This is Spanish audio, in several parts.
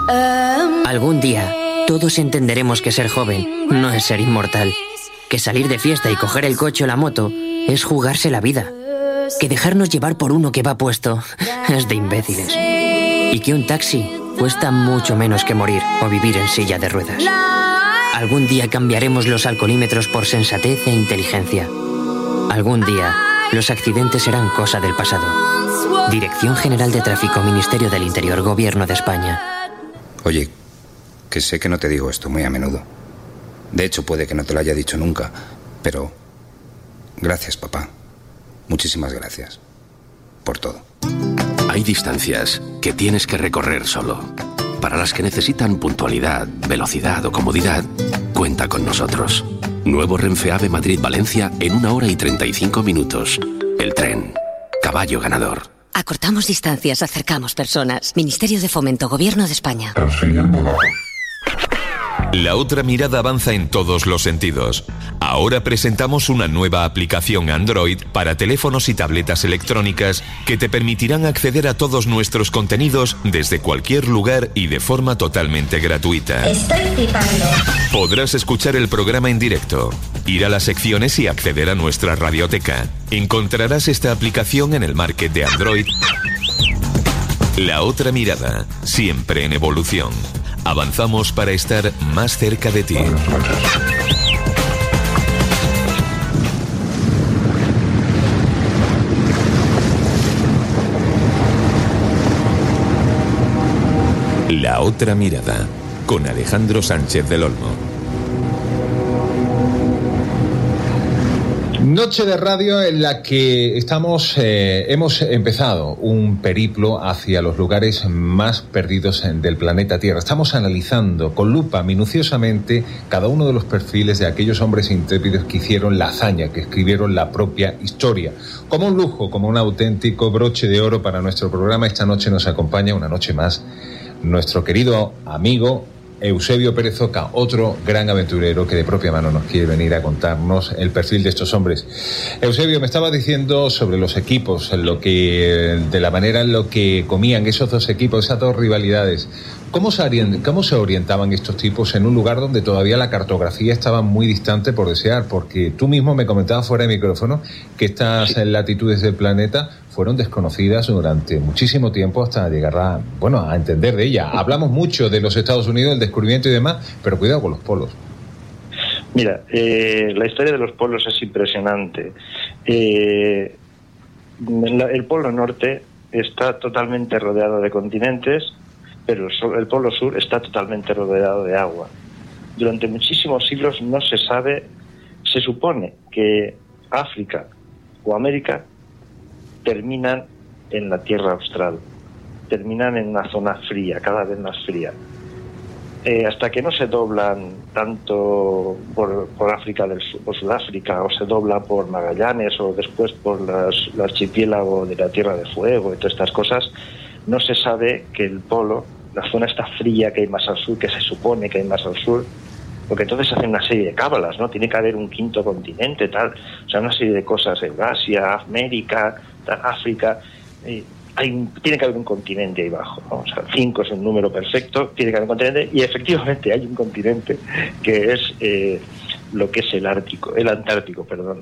Algún día, todos entenderemos que ser joven no es ser inmortal. Que salir de fiesta y coger el coche o la moto es jugarse la vida. Que dejarnos llevar por uno que va puesto es de imbéciles. Y que un taxi cuesta mucho menos que morir o vivir en silla de ruedas. Algún día cambiaremos los alcoholímetros por sensatez e inteligencia. Algún día, los accidentes serán cosa del pasado. Dirección General de Tráfico, Ministerio del Interior, Gobierno de España. Oye, que sé que no te digo esto muy a menudo. De hecho, puede que no te lo haya dicho nunca, pero gracias, papá. Muchísimas gracias por todo. Hay distancias que tienes que recorrer solo. Para las que necesitan puntualidad, velocidad o comodidad, cuenta con nosotros. Nuevo Renfe AVE Madrid-Valencia en 1 hora y 35 minutos. El tren. Caballo ganador. Acortamos distancias, acercamos personas. Ministerio de Fomento, Gobierno de España. La otra mirada avanza en todos los sentidos. Ahora presentamos una nueva aplicación Android para teléfonos y tabletas electrónicas que te permitirán acceder a todos nuestros contenidos desde cualquier lugar y de forma totalmente gratuita. Estoy flipando. Podrás escuchar el programa en directo, ir a las secciones y acceder a nuestra radioteca. Encontrarás esta aplicación en el market de Android. La otra mirada, siempre en evolución. Avanzamos para estar más cerca de ti. La otra mirada, con Alejandro Sánchez del Olmo. Noche de radio en la que hemos empezado un periplo hacia los lugares más perdidos del planeta Tierra. Estamos analizando con lupa minuciosamente cada uno de los perfiles de aquellos hombres intrépidos que hicieron la hazaña, que escribieron la propia historia. Como un lujo, como un auténtico broche de oro para nuestro programa, esta noche nos acompaña una noche más nuestro querido amigo Eusebio Pérez Oca, otro gran aventurero que de propia mano nos quiere venir a contarnos el perfil de estos hombres. Eusebio, me estaba diciendo sobre los equipos, de la manera en lo que comían esos dos equipos, esas dos rivalidades. ¿Cómo se orientaban estos tipos en un lugar donde todavía la cartografía estaba muy distante por desear? Porque tú mismo me comentabas fuera de micrófono que estas latitudes del planeta fueron desconocidas durante muchísimo tiempo hasta llegar a entender de ella. Hablamos mucho de los Estados Unidos, el descubrimiento y demás, pero cuidado con los polos. Mira, la historia de los polos es impresionante. El polo norte está totalmente rodeado de continentes, pero el polo sur está totalmente rodeado de agua. Durante muchísimos siglos no se sabe, se supone que África o América terminan en la Tierra Austral, terminan en una zona fría, cada vez más fría. Hasta que no se doblan tanto por África del Sur, por Sudáfrica, o se dobla por Magallanes, o después por el archipiélago de la Tierra de Fuego y todas estas cosas, no se sabe que el polo, la zona está fría que hay más al sur, que se supone que hay más al sur, porque entonces se hacen una serie de cábalas, ¿no? Tiene que haber un quinto continente, tal, o sea, una serie de cosas, Eurasia, América, tal, África, tiene que haber un continente ahí abajo, ¿no? O sea, 5 es un número perfecto, tiene que haber un continente, y efectivamente hay un continente que es lo que es el Antártico, perdón.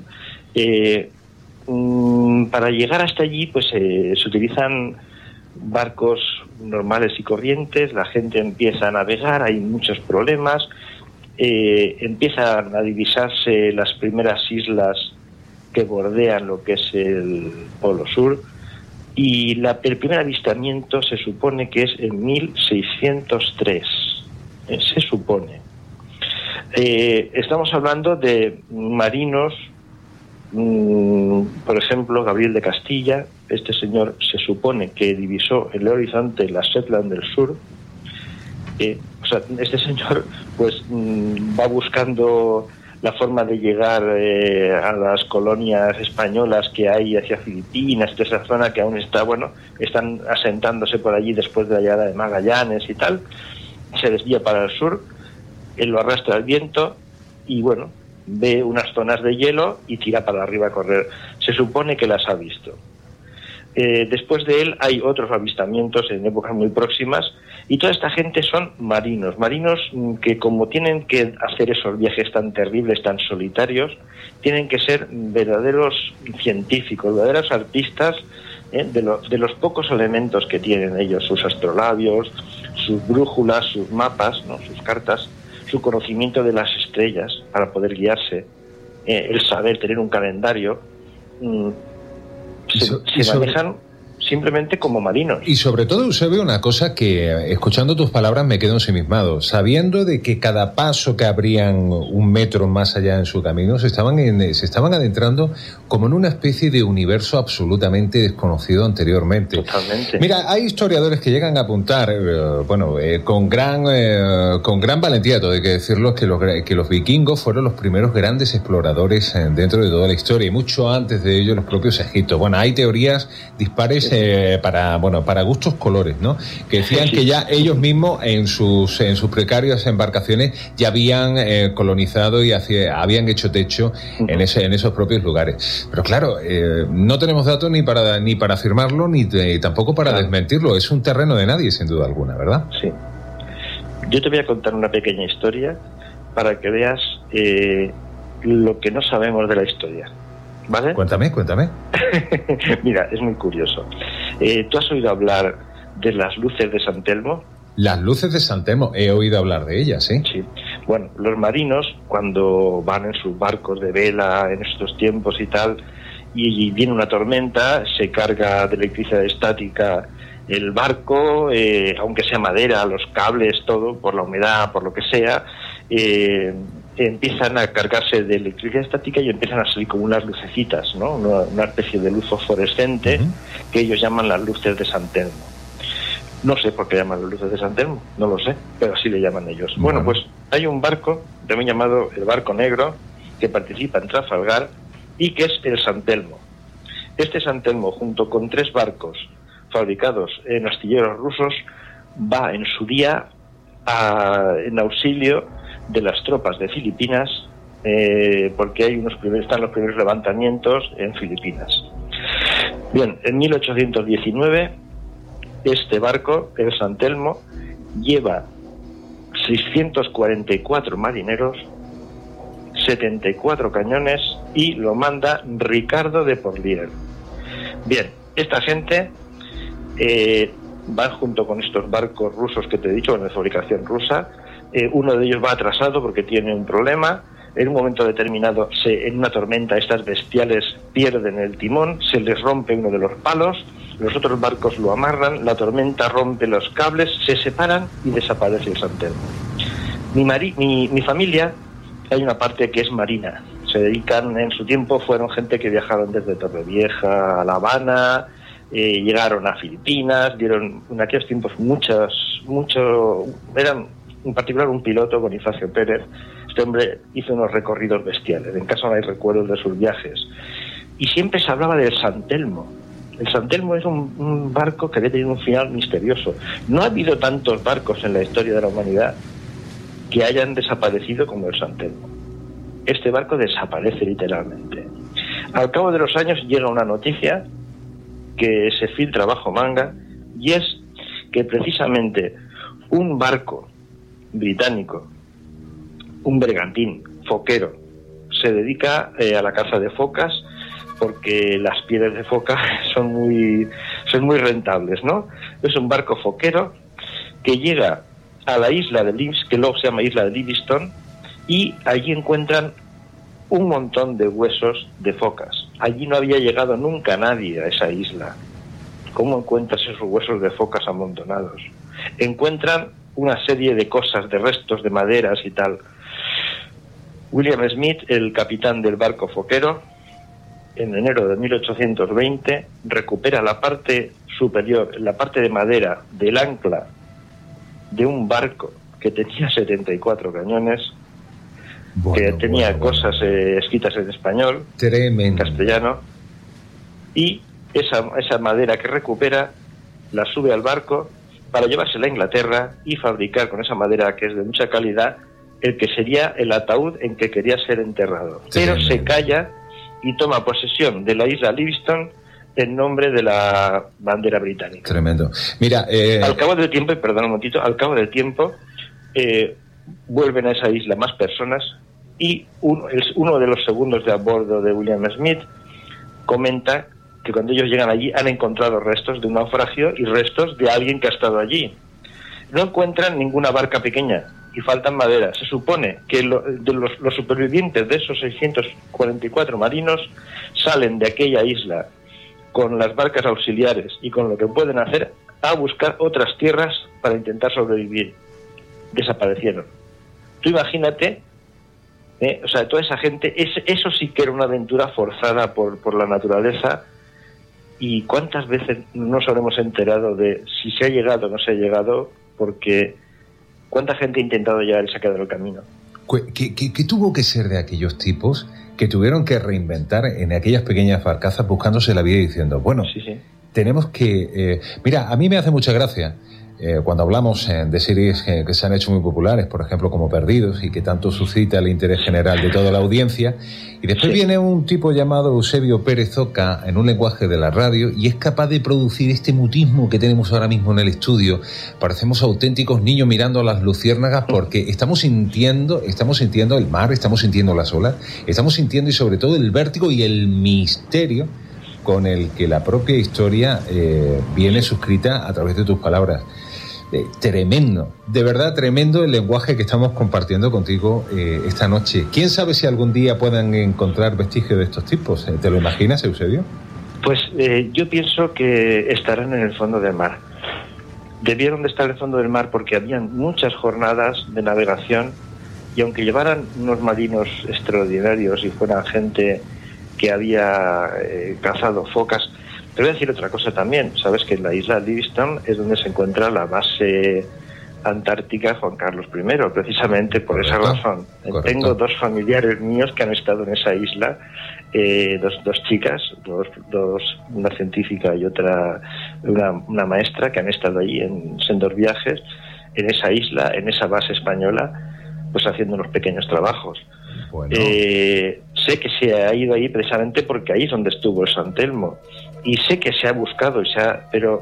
Para llegar hasta allí, pues se utilizan barcos normales y corrientes, la gente empieza a navegar, hay muchos problemas, empiezan a divisarse las primeras islas que bordean lo que es el Polo Sur, y el primer avistamiento se supone que es en 1603, se supone. Estamos hablando de marinos, por ejemplo, Gabriel de Castilla. Este señor se supone que divisó el horizonte de la Shetland del Sur. O sea, este señor pues va buscando la forma de llegar a las colonias españolas que hay hacia Filipinas, de esa zona que aún está, están asentándose por allí después de la llegada de Magallanes y tal. Se desvía para el sur, él lo arrastra el viento y ve unas zonas de hielo y tira para arriba a correr. Se supone que las ha visto. Después de él hay otros avistamientos en épocas muy próximas, y toda esta gente son marinos que, como tienen que hacer esos viajes tan terribles, tan solitarios, tienen que ser verdaderos científicos, verdaderos artistas de los pocos elementos que tienen ellos, sus astrolabios, sus brújulas, sus mapas, ¿no?, sus cartas, su conocimiento de las estrellas para poder guiarse, el saber tener un calendario. Se manejan simplemente como marinos. Y sobre todo, Eusebio, una cosa que, escuchando tus palabras, me quedo ensimismado. Sabiendo de que cada paso que abrían 1 metro más allá en su camino, se estaban adentrando como en una especie de universo absolutamente desconocido anteriormente. Totalmente. Mira, hay historiadores que llegan a apuntar, con gran valentía, todo hay que decirlo, que los vikingos fueron los primeros grandes exploradores dentro de toda la historia, y mucho antes de ello los propios egipcios. Bueno, hay teorías dispares para gustos colores, ¿no? Que decían que ya ellos mismos en sus precarias embarcaciones ya habían colonizado y habían hecho techo en esos propios lugares. Pero claro, no tenemos datos ni para afirmarlo ni tampoco para desmentirlo. Es un terreno de nadie, sin duda alguna, ¿verdad? Sí. Yo te voy a contar una pequeña historia para que veas lo que no sabemos de la historia. ¿Vale? Cuéntame. Mira, es muy curioso. ¿Tú has oído hablar de las luces de San Telmo? Las luces de San Telmo, he oído hablar de ellas, ¿sí? Sí. Bueno, los marinos, cuando van en sus barcos de vela en estos tiempos y tal, y viene una tormenta, se carga de electricidad estática el barco, aunque sea madera, los cables, todo, por la humedad, por lo que sea, empiezan a cargarse de electricidad estática y empiezan a salir como unas lucecitas, ¿no? Una especie de luz fosforescente que ellos llaman las luces de San Telmo. No sé por qué llaman las luces de San Telmo, no lo sé, pero así le llaman ellos. Bueno, pues hay un barco, también llamado el Barco Negro, que participa en Trafalgar y que es el San Telmo. Este San Telmo, junto con 3 barcos fabricados en astilleros rusos, va en su día en auxilio de las tropas de Filipinas, porque están los primeros levantamientos en Filipinas. Bien, en 1819 este barco, el San Telmo, lleva 644 marineros, 74 cañones y lo manda Ricardo de Porlier. Bien, esta gente va junto con estos barcos rusos que te he dicho, de fabricación rusa. Uno de ellos va atrasado porque tiene un problema. En un momento determinado, en una tormenta, estas bestiales pierden el timón, se les rompe uno de los palos, los otros barcos lo amarran, la tormenta rompe los cables, se separan y desaparece el San Telmo. Mi familia, hay una parte que es marina. Se dedican, en su tiempo, fueron gente que viajaron desde Torrevieja a La Habana, llegaron a Filipinas, en aquellos tiempos eran en particular un piloto, Bonifacio Pérez. Este hombre hizo unos recorridos bestiales, en casa no hay recuerdos de sus viajes, y siempre se hablaba del San Telmo. El San Telmo es un barco que había tenido un final misterioso. No ha habido tantos barcos en la historia de la humanidad que hayan desaparecido como el San Telmo. Este barco desaparece literalmente. Al cabo de los años llega una noticia que se filtra bajo manga, y es que precisamente un barco británico, un bergantín foquero, se dedica a la caza de focas, porque las pieles de foca son muy rentables, ¿no? Es un barco foquero que llega a la isla de Livingston, que luego se llama isla de Livingston, y allí encuentran un montón de huesos de focas. Allí no había llegado nunca nadie a esa isla. ¿Cómo encuentras esos huesos de focas amontonados? Encuentran una serie de cosas, de restos de maderas y tal. William Smith, el capitán del barco foquero, en enero de 1820, recupera la parte superior, la parte de madera del ancla de un barco que tenía 74 cañones, que tenía cosas escritas en español, tremendo, en castellano, y esa madera que recupera la sube al barco para llevársela a Inglaterra y fabricar con esa madera, que es de mucha calidad, el que sería el ataúd en que quería ser enterrado. Pero se calla y toma posesión de la isla Livingston en nombre de la bandera británica. Tremendo. Mira, al cabo del tiempo, perdón un momentito, al cabo del tiempo vuelven a esa isla más personas y uno de los segundos de a bordo de William Smith comenta que cuando ellos llegan allí han encontrado restos de un naufragio y restos de alguien que ha estado allí. No encuentran ninguna barca pequeña y faltan madera. Se supone que los supervivientes de esos 644 marinos salen de aquella isla con las barcas auxiliares y con lo que pueden hacer a buscar otras tierras para intentar sobrevivir. Desaparecieron. Tú imagínate, o sea, toda esa gente, eso sí que era una aventura forzada por la naturaleza. Y cuántas veces nos habremos enterado de si se ha llegado o no se ha llegado, porque cuánta gente ha intentado llegar y se ha quedado en el camino. ¿Qué tuvo que ser de aquellos tipos que tuvieron que reinventar en aquellas pequeñas barcazas buscándose la vida y diciendo, bueno, sí. Tenemos que... mira, a mí me hace mucha gracia cuando hablamos de series que se han hecho muy populares, por ejemplo, como Perdidos, y que tanto suscita el interés general de toda la audiencia, y después viene un tipo llamado Eusebio Pérez Oca en un lenguaje de la radio y es capaz de producir este mutismo que tenemos ahora mismo en el estudio. Parecemos auténticos niños mirando a las luciérnagas porque estamos sintiendo el mar, estamos sintiendo las olas, estamos sintiendo y sobre todo el vértigo y el misterio con el que la propia historia viene suscrita a través de tus palabras. Tremendo, de verdad tremendo el lenguaje que estamos compartiendo contigo esta noche. ¿Quién sabe si algún día puedan encontrar vestigios de estos tipos? ¿Te lo imaginas, Eusebio? Pues yo pienso que estarán en el fondo del mar. Debieron de estar en el fondo del mar porque habían muchas jornadas de navegación y aunque llevaran unos marinos extraordinarios y fueran gente que había cazado focas. Te voy a decir otra cosa también. Sabes que en la isla Livingstone es donde se encuentra la base antártica Juan Carlos I, precisamente por esa razón. Correcto. Tengo dos familiares míos que han estado en esa isla, dos chicas, una científica y otra, una maestra, que han estado allí en sendos viajes, en esa isla, en esa base española, pues haciendo unos pequeños trabajos. Bueno. Sé que se ha ido ahí precisamente porque ahí es donde estuvo el San Telmo. Y sé que se ha buscado, pero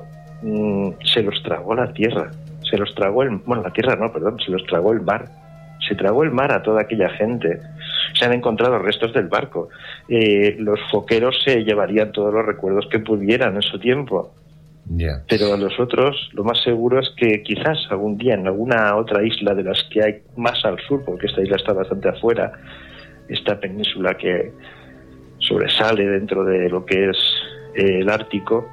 se los tragó la tierra. Se los tragó la tierra no, perdón, se los tragó el mar. Se tragó el mar a toda aquella gente. Se han encontrado restos del barco. Los foqueros se llevarían todos los recuerdos que pudieran en su tiempo. Yeah. Pero a los otros, lo más seguro es que quizás algún día en alguna otra isla de las que hay más al sur, porque esta isla está bastante afuera, esta península que sobresale dentro de lo que es el Antártico,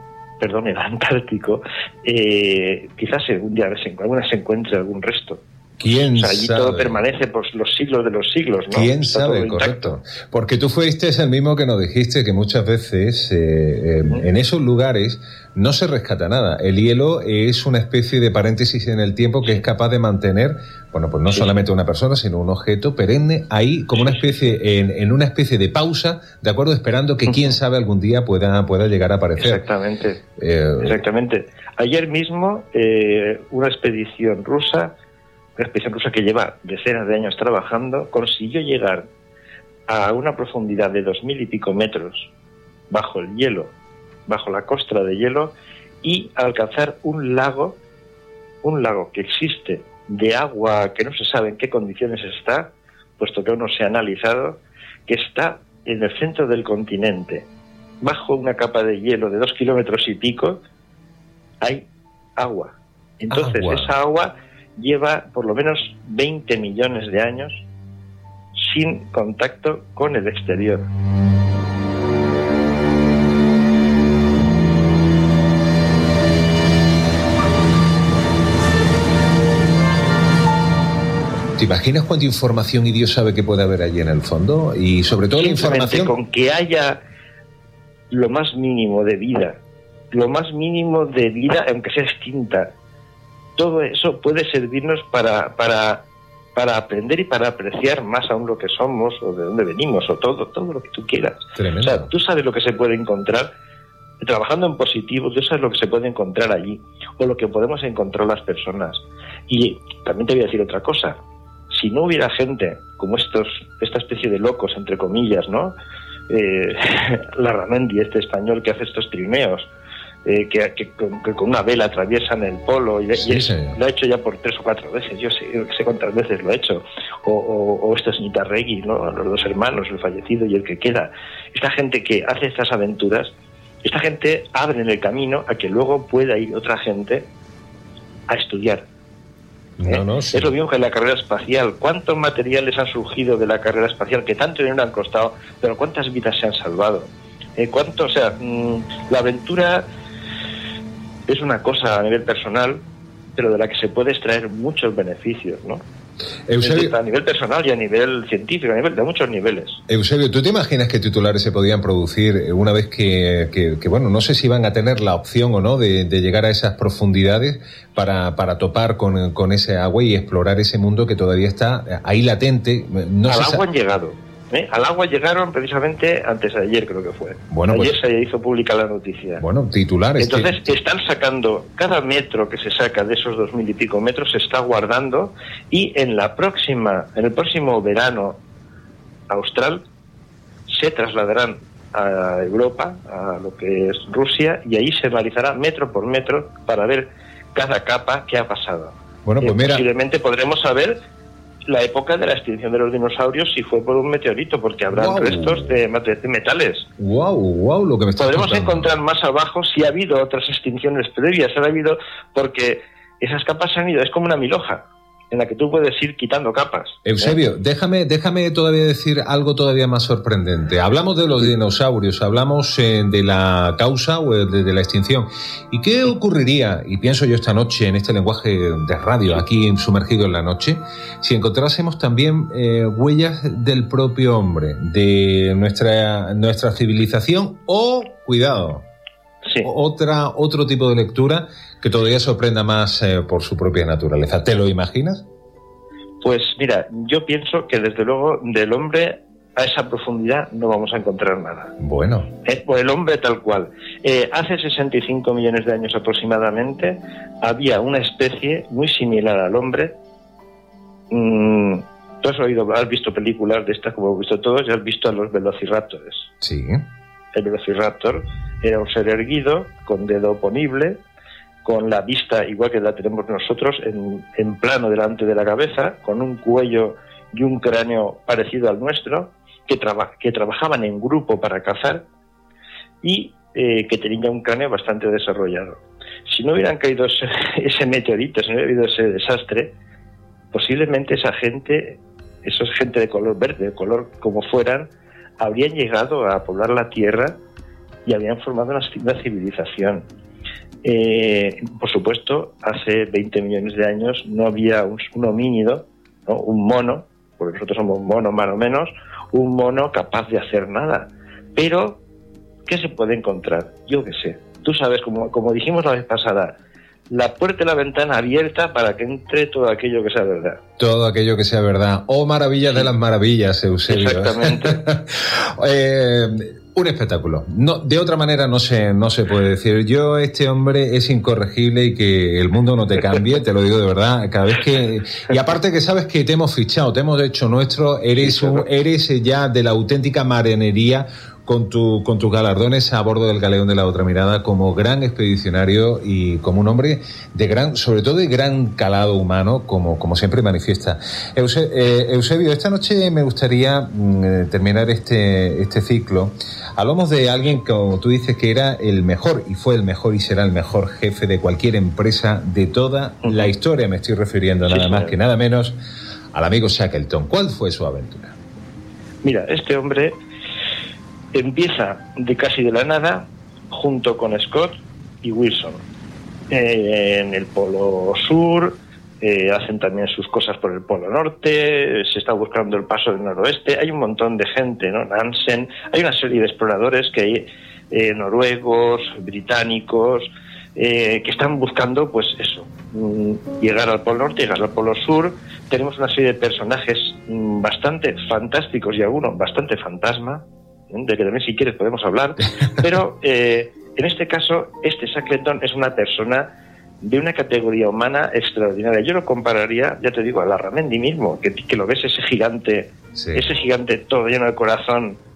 quizás algún día se encuentre algún resto. ¿Quién sabe? Allí todo permanece por los siglos de los siglos, ¿no? ¿Quién sabe? Correcto. Porque tú fuiste el mismo que nos dijiste que muchas veces en esos lugares no se rescata nada. El hielo es una especie de paréntesis en el tiempo que es capaz de mantener, bueno, pues no solamente una persona, sino un objeto perenne ahí como una especie, en una especie de pausa, ¿de acuerdo? Esperando que quién sabe algún día pueda llegar a aparecer. Exactamente. Exactamente. Ayer mismo una expedición rusa que lleva decenas de años trabajando, consiguió llegar a una profundidad de 2000 y pico metros bajo el hielo, bajo la costra de hielo, y alcanzar un lago que existe de agua que no se sabe en qué condiciones está, puesto que aún no se ha analizado, que está en el centro del continente. Bajo una capa de hielo de 2 kilómetros y pico hay agua. Entonces esa agua lleva por lo menos 20 millones de años sin contacto con el exterior. ¿Te imaginas cuánta información y Dios sabe que puede haber allí en el fondo? Y sobre todo la información... Con que haya lo más mínimo de vida, aunque sea extinta, todo eso puede servirnos para aprender y para apreciar más aún lo que somos o de dónde venimos o todo lo que tú quieras. Tremendo. O sea, tú sabes lo que se puede encontrar trabajando en positivo, tú sabes lo que se puede encontrar allí o lo que podemos encontrar las personas. Y también te voy a decir otra cosa. Si no hubiera gente como esta especie de locos, entre comillas, ¿no? Larramendi, este español que hace estos trineos, que con una vela atraviesan el polo y lo ha hecho ya por 3 o 4 veces, yo sé cuántas veces lo ha hecho, o estos Nitarregui, ¿no? Los 2 hermanos, el fallecido y el que queda. Esta gente que hace estas aventuras, esta gente abre en el camino a que luego pueda ir otra gente a estudiar. Sí. Es lo mismo que la carrera espacial. ¿Cuántos materiales han surgido de la carrera espacial que tanto dinero han costado, pero cuántas vidas se han salvado? La aventura es una cosa a nivel personal, pero de la que se puede extraer muchos beneficios, ¿no? Eusebio, a nivel personal y a nivel científico, de muchos niveles. Eusebio, ¿tú te imaginas qué titulares se podían producir una vez que bueno, no sé si van a tener la opción o no de llegar a esas profundidades para topar con ese agua y explorar ese mundo que todavía está ahí latente? Al agua han llegado. Al agua llegaron precisamente antes de ayer, creo que fue. Bueno, ayer se hizo pública la noticia. Bueno, titulares. Entonces están sacando, cada metro que se saca de esos 2000 y pico metros se está guardando, y en el próximo verano austral se trasladarán a Europa, a lo que es Rusia, y ahí se analizará metro por metro para ver cada capa que ha pasado. Bueno, pues mira, posiblemente podremos saber la época de la extinción de los dinosaurios si fue por un meteorito, porque habrán restos de metales. Wow, lo que me estás Podremos contando. encontrar más abajo si ha habido otras extinciones previas, porque esas capas se han ido, es como una milhoja en la que tú puedes ir quitando capas. Eusebio, déjame todavía decir algo todavía más sorprendente. Hablamos de los dinosaurios, hablamos de la causa o de la extinción. ¿Y qué ocurriría, y pienso yo esta noche en este lenguaje de radio, aquí sumergido en la noche, si encontrásemos también huellas del propio hombre, de nuestra civilización o, cuidado, sí, otro tipo de lectura que todavía sorprenda más por su propia naturaleza? ¿Te lo imaginas? Pues mira, yo pienso que desde luego del hombre a esa profundidad no vamos a encontrar nada. Bueno. Por el hombre tal cual. Hace 65 millones de años aproximadamente había una especie muy similar al hombre. Tú has visto películas de estas, como hemos visto todos, y has visto a los velociraptores. Sí. El velociraptor era un ser erguido, con dedo oponible, con la vista igual que la tenemos nosotros, en plano delante de la cabeza, con un cuello y un cráneo parecido al nuestro, que trabajaban en grupo para cazar y que tenían un cráneo bastante desarrollado. Si no hubieran caído ese meteorito, si no hubiera habido ese desastre, posiblemente esa gente de color verde, de color como fueran, habrían llegado a poblar la Tierra y habrían formado una civilización. Por supuesto, hace 20 millones de años no había un homínido, ¿no? Un mono, porque nosotros somos mono más o menos, un mono capaz de hacer nada. Pero, ¿qué se puede encontrar? Yo qué sé. Tú sabes, como dijimos la vez pasada, la puerta y la ventana abierta para que entre todo aquello que sea verdad. Todo aquello que sea verdad. Oh, maravillas de las maravillas, Eusebio. Exactamente. Un espectáculo. No, de otra manera no se puede decir. Este hombre es incorregible y que el mundo no te cambie, te lo digo de verdad. Cada vez que... Y aparte que sabes que te hemos fichado, te hemos hecho nuestro, eres ya de la auténtica marinería con tus galardones a bordo del galeón de La Otra Mirada como gran expedicionario y como un hombre sobre todo de gran calado humano, como siempre manifiesta. Eusebio, esta noche me gustaría terminar este ciclo. Hablamos de alguien, como tú dices, que era el mejor y fue el mejor y será el mejor jefe de cualquier empresa de toda la historia. Me estoy refiriendo nada más que nada menos al amigo Shackleton. ¿Cuál fue su aventura? Mira, este hombre empieza casi de la nada junto con Scott y Wilson en el Polo Sur. Hacen también sus cosas por el Polo Norte, se está buscando el paso del noroeste, hay un montón de gente, ¿no? Nansen, hay una serie de exploradores que hay, noruegos, británicos, que están buscando, pues eso, llegar al Polo Norte, llegar al Polo Sur. Tenemos una serie de personajes bastante fantásticos y algunos bastante fantasma, de que también si quieres podemos hablar, pero en este caso, Shackleton es una persona de una categoría humana extraordinaria. Yo lo compararía, ya te digo, a Larramendi mismo, que lo ves ese gigante todo lleno de corazón,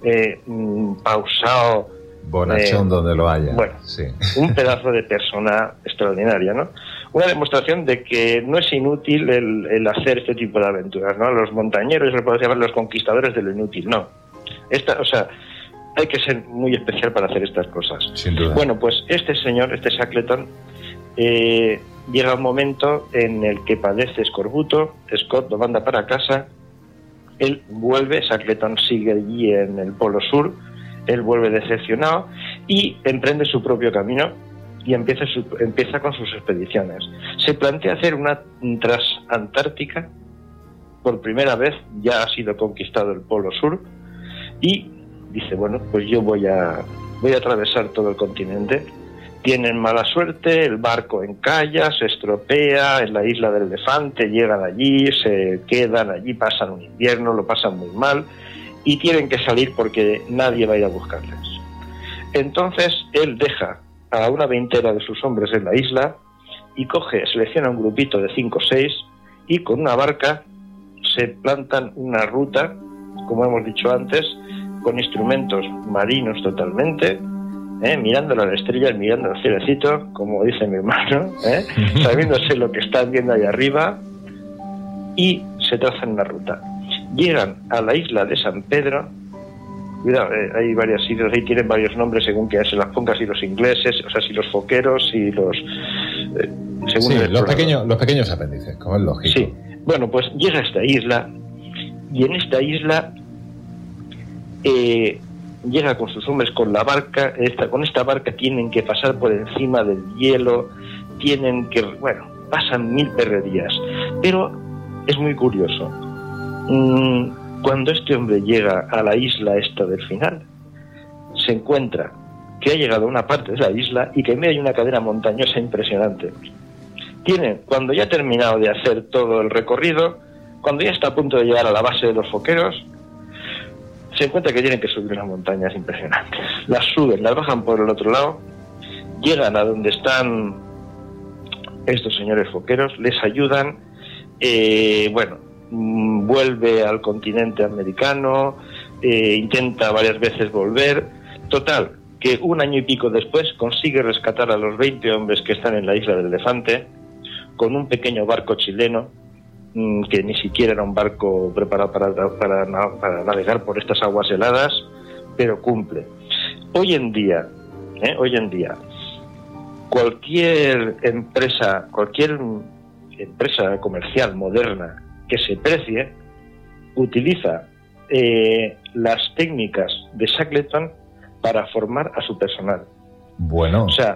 pausado. Bonachón donde lo haya. Bueno, sí. Un pedazo de persona extraordinaria, ¿no? Una demostración de que no es inútil el hacer este tipo de aventuras, ¿no? Los montañeros, se puede llamar los conquistadores de lo inútil, no. Hay que ser muy especial para hacer estas cosas. Sin duda. Bueno, pues este señor, este Shackleton, llega un momento en el que padece escorbuto, Scott lo manda para casa, él vuelve, Shackleton sigue allí en el Polo Sur, él vuelve decepcionado y emprende su propio camino y empieza con sus expediciones. Se plantea hacer una transantártica, por primera vez ya ha sido conquistado el Polo Sur, y dice, bueno, pues yo voy a atravesar todo el continente. Tienen mala suerte, el barco encalla, se estropea en la isla del Elefante, llegan allí, se quedan allí, pasan un invierno, lo pasan muy mal y tienen que salir porque nadie va a ir a buscarles. Entonces él deja a una veintena de sus hombres en la isla y selecciona un grupito de 5 o 6 y con una barca se plantan una ruta, como hemos dicho antes, con instrumentos marinos totalmente, mirando las estrellas, mirando el cielecito, como dice mi hermano, sabiéndose lo que están viendo ahí arriba, y se trazan una ruta. Llegan a la isla de San Pedro. Cuidado, hay varias islas, ahí tienen varios nombres según que se las pongas, si los ingleses, o sea, si los foqueros, si los... según los pequeños apéndices, como es lógico. Sí, bueno, pues llega a esta isla, y en esta isla llega con sus hombres con la barca. Con esta barca tienen que pasar por encima del hielo, pasan 1000 perrerías, pero es muy curioso. Cuando este hombre llega a la isla esta del final, se encuentra que ha llegado a una parte de la isla y que en medio hay una cadena montañosa impresionante. Cuando ya ha terminado de hacer todo el recorrido, cuando ya está a punto de llegar a la base de los foqueros, se encuentra que tienen que subir unas montañas impresionantes. Las suben, las bajan por el otro lado, llegan a donde están estos señores foqueros, les ayudan, vuelve al continente americano, intenta varias veces volver. Total, que 1 año y pico después consigue rescatar a los 20 hombres que están en la isla del Elefante con un pequeño barco chileno, que ni siquiera era un barco preparado para navegar por estas aguas heladas, pero cumple. Hoy en día, cualquier empresa comercial moderna que se precie utiliza las técnicas de Shackleton para formar a su personal. Bueno. O sea,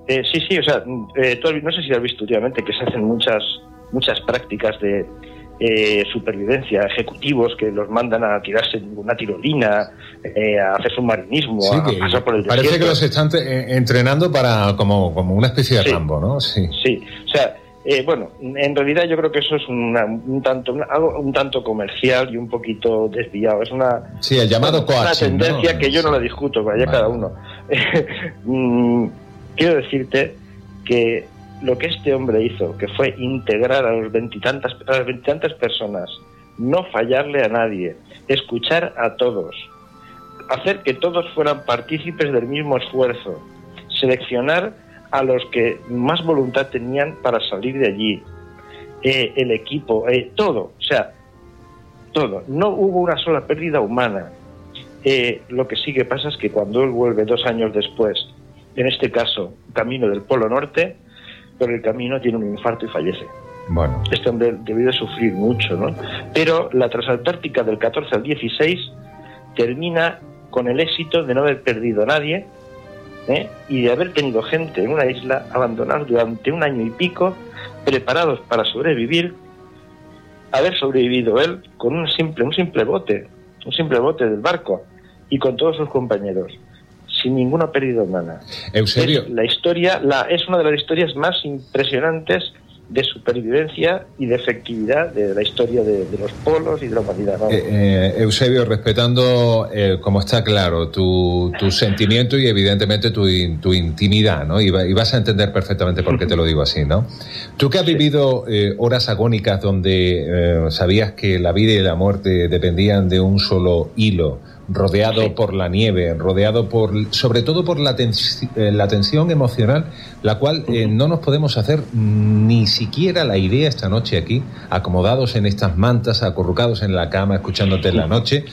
no sé si has visto últimamente que se hacen muchas prácticas de supervivencia, ejecutivos que los mandan a tirarse en una tirolina, a hacer submarinismo, a pasar por el desierto. Parece que los están entrenando para como una especie de Rambo, ¿no? Sí. O sea, en realidad yo creo que eso es un tanto comercial y un poquito desviado. Es el llamado coaching, una tendencia, ¿no? Que yo no la Sí. discuto, vaya cada uno. Quiero decirte que lo que este hombre hizo, que fue integrar a las veintitantas personas, no fallarle a nadie, escuchar a todos, hacer que todos fueran partícipes del mismo esfuerzo, seleccionar a los que más voluntad tenían para salir de allí, el equipo, todo, todo. No hubo una sola pérdida humana. Lo que sí que pasa es que cuando él vuelve 2 años después, en este caso, camino del Polo Norte, por el camino tiene un infarto y fallece. Bueno. Este hombre debió de sufrir mucho, ¿no? Pero la transantártica del 14 al 16 termina con el éxito de no haber perdido a nadie, y de haber tenido gente en una isla abandonados durante 1 año y pico, preparados para sobrevivir, haber sobrevivido él con un simple bote del barco y con todos sus compañeros, sin ninguna pérdida humana. Eusebio. Es una de las historias más impresionantes de supervivencia y de efectividad de la historia de los polos y de la humanidad, ¿no? Eusebio, respetando, como está claro, tu sentimiento y evidentemente tu intimidad, ¿no? Y vas a entender perfectamente por qué te lo digo así, ¿no? Tú que has vivido horas agónicas donde sabías que la vida y la muerte dependían de un solo hilo, rodeado por la nieve, rodeado sobre todo por la tensión emocional, la cual no nos podemos hacer ni siquiera la idea esta noche aquí, acomodados en estas mantas, acurrucados en la cama, escuchándote en la noche.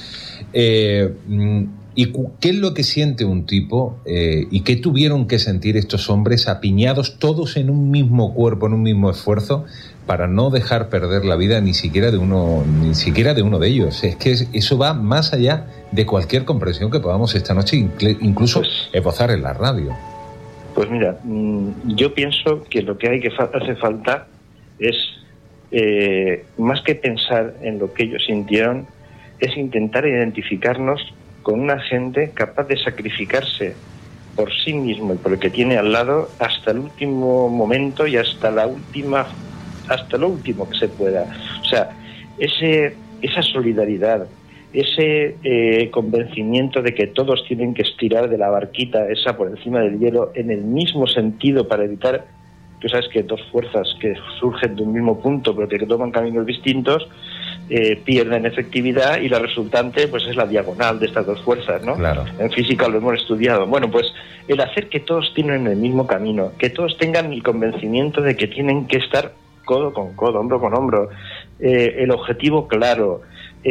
¿Y qué es lo que siente un tipo y qué tuvieron que sentir estos hombres apiñados todos en un mismo cuerpo, en un mismo esfuerzo, para no dejar perder la vida ni siquiera de uno de ellos? Es que eso va más allá de cualquier comprensión que podamos esta noche incluso esbozar en la radio. Pues mira, yo pienso que lo que hace falta es, más que pensar en lo que ellos sintieron, es intentar identificarnos con una gente capaz de sacrificarse por sí mismo y por el que tiene al lado hasta el último momento y hasta lo último que se pueda. O sea, esa solidaridad, ese convencimiento de que todos tienen que estirar de la barquita esa por encima del hielo en el mismo sentido para evitar, tú sabes que dos fuerzas que surgen de un mismo punto pero que toman caminos distintos, pierden efectividad y la resultante pues es la diagonal de estas dos fuerzas, ¿no? Claro. En física lo hemos estudiado. Bueno, pues el hacer que todos tienen el mismo camino, que todos tengan el convencimiento de que tienen que estar codo con codo, hombro con hombro, el objetivo claro,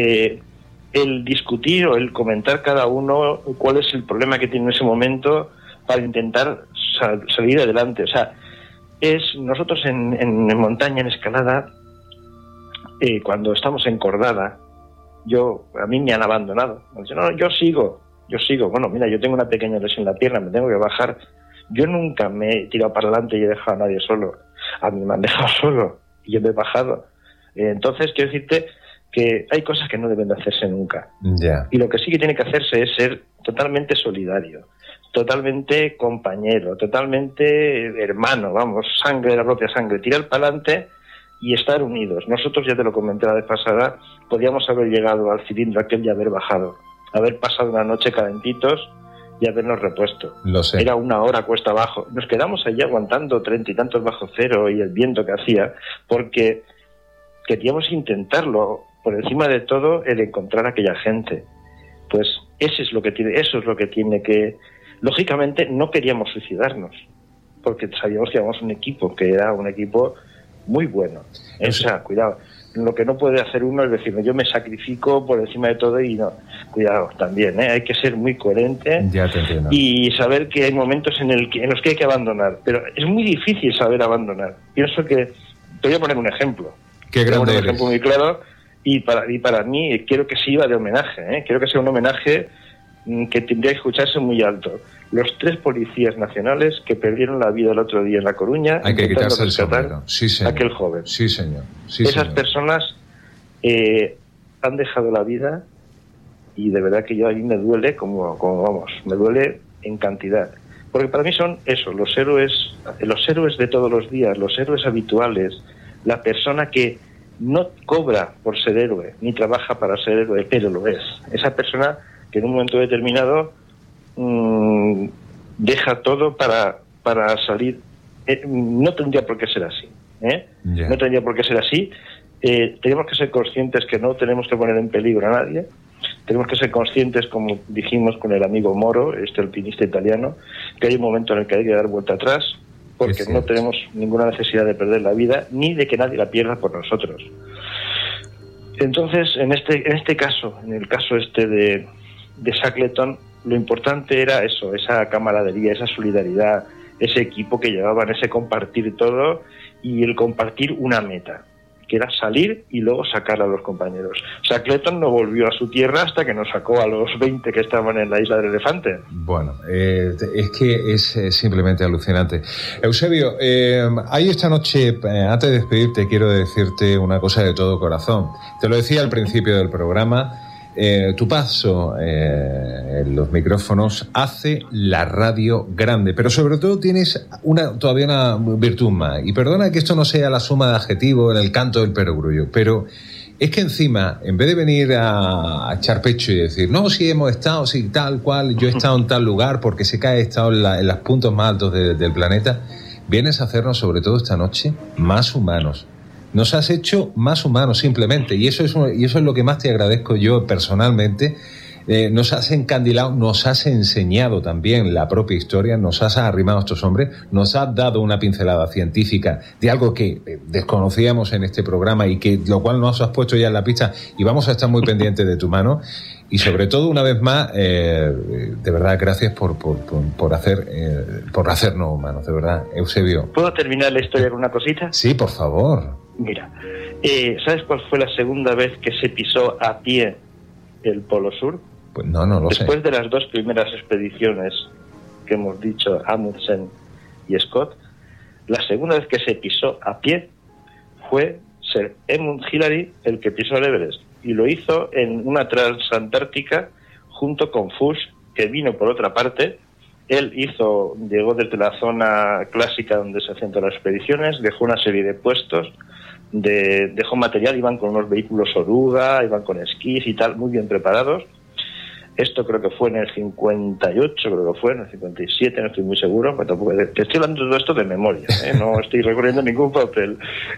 el discutir o el comentar cada uno cuál es el problema que tiene en ese momento para intentar salir adelante. O sea, nosotros en montaña, en escalada, cuando estamos en cordada, a mí me han abandonado. Me dicen, no, yo sigo. Bueno, mira, yo tengo una pequeña lesión en la pierna, me tengo que bajar. Yo nunca me he tirado para adelante y he dejado a nadie solo. A mí me han dejado solo y yo me he bajado. Entonces, quiero decirte que hay cosas que no deben de hacerse nunca. Yeah. Y lo que sí que tiene que hacerse es ser totalmente solidario, totalmente compañero, totalmente hermano, vamos, sangre de la propia sangre, tirar para adelante y estar unidos. Nosotros, ya te lo comenté la vez pasada, podíamos haber llegado al cilindro aquel y haber bajado, haber pasado una noche calentitos y habernos repuesto. Lo sé. Era 1 hora cuesta abajo. Nos quedamos allí aguantando 30 y tantos bajo cero y el viento que hacía, porque queríamos intentarlo, por encima de todo, el encontrar a aquella gente. Pues eso es lo que tiene que... Lógicamente no queríamos suicidarnos, porque sabíamos que éramos un equipo, que era un equipo muy bueno. O sea, cuidado, lo que no puede hacer uno es decir, yo me sacrifico por encima de todo y no. Cuidado, también, hay que ser muy coherente. Ya te entiendo. Y saber que hay momentos en los que hay que abandonar, pero es muy difícil saber abandonar. Pienso que... Te voy a poner un ejemplo. Qué grande eres. Un ejemplo muy claro, y para mí quiero que sirva de homenaje, quiero que sea un homenaje que tendría que escucharse muy alto. Los 3 policías nacionales que perdieron la vida el otro día en La Coruña, hay que quitarse el sombrero. Sí, señor. Aquel joven. Sí, señor. Sí, esas señor. personas han dejado la vida y de verdad que yo a mí me duele me duele en cantidad. Porque para mí son eso, los héroes de todos los días, los héroes habituales, la persona que no cobra por ser héroe, ni trabaja para ser héroe, pero lo es. Esa persona que en un momento determinado deja todo para salir. No tendría por qué ser así. Yeah. No tendría por qué ser así. Tenemos que ser conscientes que no tenemos que poner en peligro a nadie. Tenemos que ser conscientes, como dijimos con el amigo Moro, alpinista italiano, que hay un momento en el que hay que dar vuelta atrás, porque no tenemos ninguna necesidad de perder la vida, ni de que nadie la pierda por nosotros. Entonces, en este caso, en el caso de Shackleton, lo importante era eso, esa camaradería, esa solidaridad, ese equipo que llevaban, ese compartir todo y el compartir una meta, que era salir y luego sacar a los compañeros. Shackleton no volvió a su tierra hasta que nos sacó a los 20 que estaban en la isla del Elefante. Bueno, es que es simplemente alucinante. Eusebio, hay esta noche, antes de despedirte, quiero decirte una cosa de todo corazón. Te lo decía al principio del programa. Tu paso en los micrófonos hace la radio grande, pero sobre todo tienes todavía una virtud más. Y perdona que esto no sea la suma de adjetivos en el canto del perogrullo, pero es que encima, en vez de venir a echar pecho y decir, no, sí hemos estado, sí, tal cual, yo he estado en tal lugar porque sé que he estado en los puntos más altos del planeta, vienes a hacernos, sobre todo esta noche, más humanos. Nos has hecho más humanos simplemente, y eso es lo que más te agradezco yo personalmente, nos has encandilado, nos has enseñado también la propia historia, nos has arrimado a estos hombres, nos has dado una pincelada científica de algo que desconocíamos en este programa y que lo cual nos has puesto ya en la pista, y vamos a estar muy pendientes de tu mano. Y sobre todo, una vez más, de verdad, gracias por hacernos humanos, de verdad, Eusebio. ¿Puedo terminar la historia con una cosita? Sí, por favor. Mira, ¿sabes cuál fue la segunda vez que se pisó a pie el Polo Sur? Pues no lo sé. Después de las 2 primeras expediciones que hemos dicho, Amundsen y Scott, la segunda vez que se pisó a pie fue Sir Edmund Hillary el que pisó el Everest. Y lo hizo en una transantártica junto con Fuchs, que vino por otra parte. Él llegó desde la zona clásica donde se hacían todas las expediciones, dejó una serie de puestos, dejó material, iban con unos vehículos oruga, iban con esquís y tal, muy bien preparados. Esto creo que fue en el 58, creo que fue en el 57, no estoy muy seguro, pero tampoco, te estoy hablando de todo esto de memoria, no estoy recorriendo ningún papel.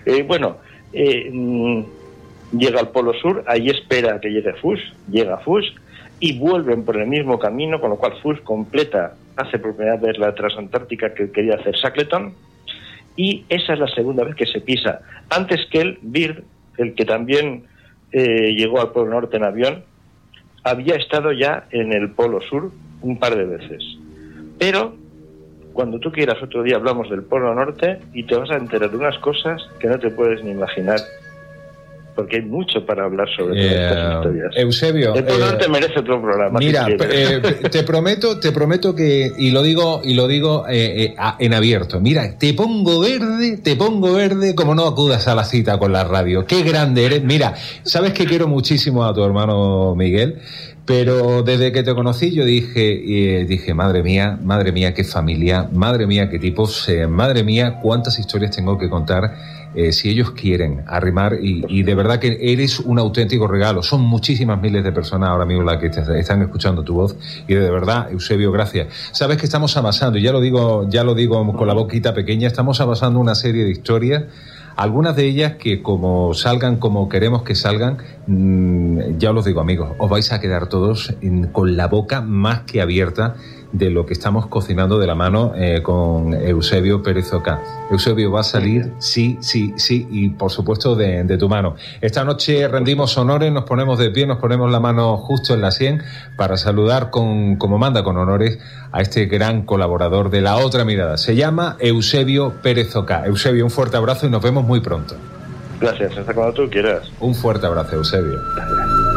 Llega al Polo Sur, ahí espera que llegue Fuchs, llega Fuchs y vuelven por el mismo camino, con lo cual Fuchs hace por primera vez la transantártica que quería hacer Shackleton, y esa es la segunda vez que se pisa. Antes que él, Byrd, el que también llegó al Polo Norte en avión, había estado ya en el Polo Sur un par de veces. Pero cuando tú quieras otro día hablamos del Polo Norte y te vas a enterar de unas cosas que no te puedes ni imaginar, porque hay mucho para hablar sobre todas estas historias. Eusebio, el Polo Norte merece otro programa. Mira, te prometo que, y lo digo en abierto, mira, te pongo verde como no acudas a la cita con la radio. Qué grande eres. Mira, sabes que quiero muchísimo a tu hermano Miguel, pero desde que te conocí yo dije, madre mía, qué familia, madre mía, qué tipos, madre mía, cuántas historias tengo que contar. Si ellos quieren arrimar, y de verdad que eres un auténtico regalo. Son muchísimas miles de personas ahora mismo las que están escuchando tu voz, y de verdad, Eusebio, gracias. Sabes que estamos amasando, y ya lo digo con la boquita pequeña, estamos amasando una serie de historias, algunas de ellas que como salgan como queremos que salgan, ya os digo, amigos, os vais a quedar todos con la boca más que abierta de lo que estamos cocinando de la mano con Eusebio Pérez Oca. Eusebio, va a salir, sí, y por supuesto de tu mano. Esta noche rendimos honores, nos ponemos de pie, nos ponemos la mano justo en la sien para saludar como manda con honores a este gran colaborador de La Otra Mirada. Se llama Eusebio Pérez Oca. Eusebio, un fuerte abrazo y nos vemos muy pronto. Gracias, hasta cuando tú quieras. Un fuerte abrazo, Eusebio. Gracias.